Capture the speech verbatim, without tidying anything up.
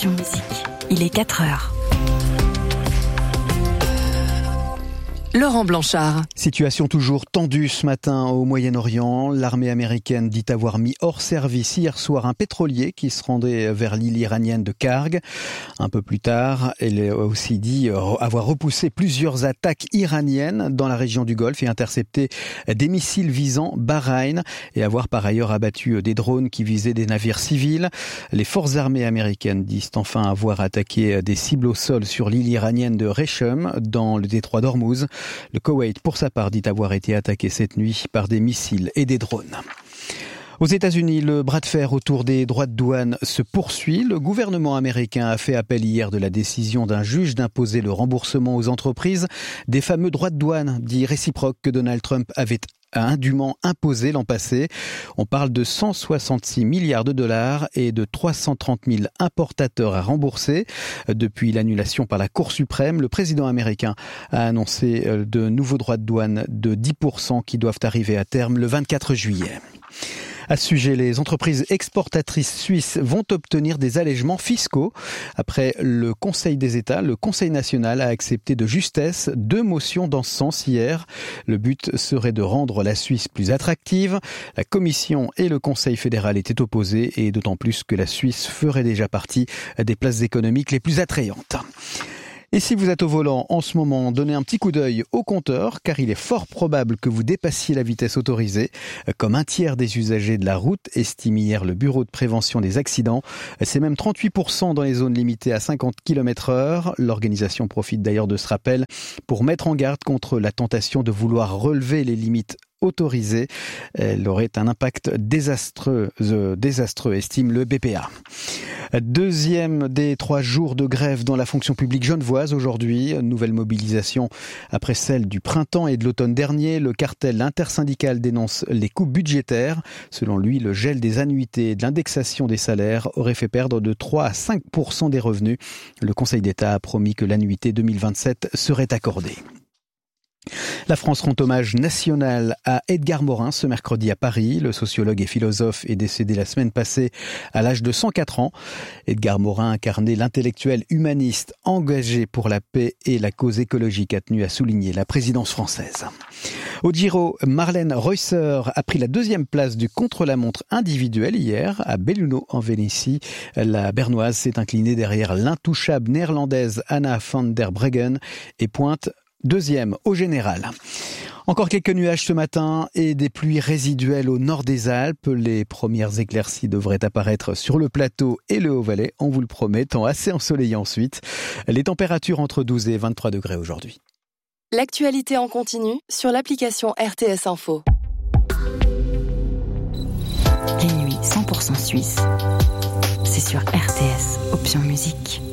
Option Musique. Il est quatre heures. Laurent Blanchard. Situation toujours tendue ce matin au Moyen-Orient. L'armée américaine dit avoir mis hors service hier soir un pétrolier qui se rendait vers l'île iranienne de Karg. Un peu plus tard, elle a aussi dit avoir repoussé plusieurs attaques iraniennes dans la région du Golfe et intercepté des missiles visant Bahreïn et avoir par ailleurs abattu des drones qui visaient des navires civils. Les forces armées américaines disent enfin avoir attaqué des cibles au sol sur l'île iranienne de Rechem dans le détroit d'Ormuz. Le Koweït, pour sa part, dit avoir été attaqué cette nuit par des missiles et des drones. Aux États-Unis, le bras de fer autour des droits de douane se poursuit. Le gouvernement américain a fait appel hier de la décision d'un juge d'imposer le remboursement aux entreprises des fameux droits de douane dits réciproques que Donald Trump avait a indûment imposé l'an passé. On parle de cent soixante-six milliards de dollars et de trois cent trente mille importateurs à rembourser. Depuis l'annulation par la Cour suprême, le président américain a annoncé de nouveaux droits de douane de dix pour cent qui doivent arriver à terme le vingt-quatre juillet. À ce sujet, les entreprises exportatrices suisses vont obtenir des allègements fiscaux. Après le Conseil des États, le Conseil national a accepté de justesse deux motions dans ce sens hier. Le but serait de rendre la Suisse plus attractive. La Commission et le Conseil fédéral étaient opposés et d'autant plus que la Suisse ferait déjà partie des places économiques les plus attrayantes. Et si vous êtes au volant en ce moment, donnez un petit coup d'œil au compteur, car il est fort probable que vous dépassiez la vitesse autorisée. Comme un tiers des usagers de la route, estime hier le Bureau de prévention des accidents. C'est même trente-huit pour cent dans les zones limitées à cinquante kilomètres heure. L'organisation profite d'ailleurs de ce rappel pour mettre en garde contre la tentation de vouloir relever les limites autorisée. Elle aurait un impact désastreux, euh, désastreux, estime le B P A. Deuxième des trois jours de grève dans la fonction publique genevoise aujourd'hui. Nouvelle mobilisation après celle du printemps et de l'automne dernier. Le cartel intersyndical dénonce les coupes budgétaires. Selon lui, le gel des annuités et de l'indexation des salaires aurait fait perdre de trois à cinq pour cent des revenus. Le Conseil d'État a promis que l'annuité deux mille vingt-sept serait accordée. La France rend hommage national à Edgar Morin ce mercredi à Paris. Le sociologue et philosophe est décédé la semaine passée à l'âge de cent quatre ans. Edgar Morin incarnait l'intellectuel humaniste engagé pour la paix et la cause écologique, a tenu à souligner la présidence française. Au Giro, Marlène Reusser a pris la deuxième place du contre-la-montre individuel hier à Belluno en Vénétie. La Bernoise s'est inclinée derrière l'intouchable néerlandaise Anna van der Breggen et pointe deuxième au général. Encore quelques nuages ce matin et des pluies résiduelles au nord des Alpes. Les premières éclaircies devraient apparaître sur le plateau et le Haut-Valais, on vous le promet, temps assez ensoleillé ensuite. Les températures entre douze et vingt-trois degrés aujourd'hui. L'actualité en continu sur l'application R T S Info. Les nuits cent pour cent suisses, c'est sur R T S Option Musique.